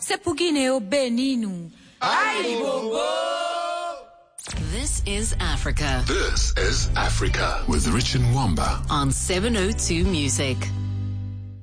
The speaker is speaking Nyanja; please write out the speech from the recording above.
Sepugine obeninu. Ai bobo. This is Africa. This is Africa with Rich and Wamba on 702 Music.